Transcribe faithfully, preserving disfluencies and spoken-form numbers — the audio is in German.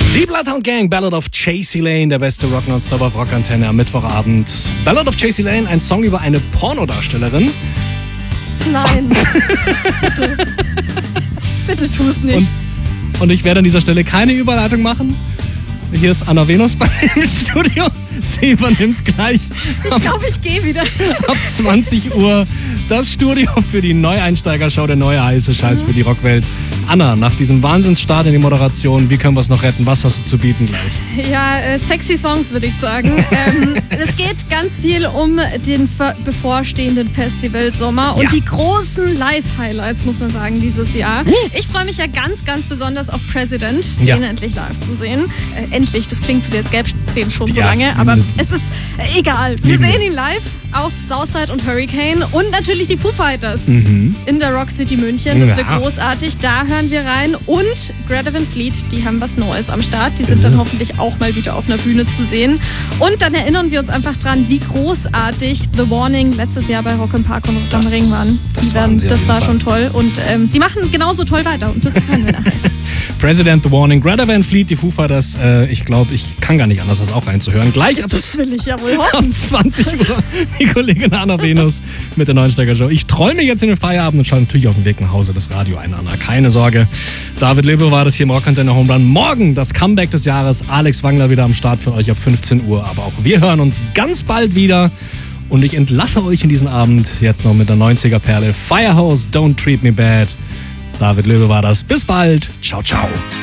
Die Bloodhound Gang, Ballad of Chasey Lane, der beste Rock Nonstop auf Rockantenne am Mittwochabend. Ballad of Chasey Lane, ein Song über eine Pornodarstellerin. Nein, bitte. Bitte tu es nicht. Und, und ich werde an dieser Stelle keine Überleitung machen. Hier ist Anna Venus bei mir im Studio. Sie übernimmt gleich Ich glaube, ich gehe wieder. ab zwanzig Uhr das Studio für die Neueinsteiger-Show, der neue heiße Scheiß für die Rockwelt. Anna, nach diesem Wahnsinnsstart in die Moderation, wie können wir es noch retten? Was hast du zu bieten gleich? Ja, äh, sexy Songs würde ich sagen. ähm, es geht ganz viel um den ver- bevorstehenden Festivalsommer und Ja. die großen Live-Highlights, muss man sagen, dieses Jahr. Uh. Ich freue mich ja ganz, ganz besonders auf President, Ja. den endlich live zu sehen. Äh, endlich, das klingt so, wie als gäbe es den schon so Ja. lange, aber es ist äh, egal. Wir Lieben sehen wir. ihn live auf Southside und Hurricane und natürlich die Foo Fighters Mhm. in der Rock City München. Das wird Ja. großartig. Da hören wir rein. Und Greta Van Fleet, die haben was Neues am Start. Die sind dann hoffentlich auch mal wieder auf einer Bühne zu sehen. Und dann erinnern wir uns einfach dran, wie großartig The Warning letztes Jahr bei Rock im Park und Rock am Das- Ring waren. das Die waren werden, sie auf das jeden war Fall. schon toll. Und ähm, die machen genauso toll weiter. Und das hören wir nachher. President, The Warning, Greta Van Fleet, die Foo Fighters. Äh, ich glaube, ich kann gar nicht anders, das auch reinzuhören. Gleich ab, Das will ich ja wohl ab hoffen. zwanzig Uhr die Kollegin Anna Venus mit der Neuensteiger-Show. Ich träume jetzt in den Feierabend und schaue natürlich auf dem Weg nach Hause das Radio ein, Anna. Keine Sorge. David Löwe war das hier im Rockantenne Home Run. Morgen das Comeback des Jahres. Alex Wangler wieder am Start für euch ab fünfzehn Uhr. Aber auch wir hören uns ganz bald wieder. Und ich entlasse euch in diesen Abend jetzt noch mit der neunziger-Perle Firehouse, Don't Treat Me Bad. David Löwe war das. Bis bald. Ciao, ciao.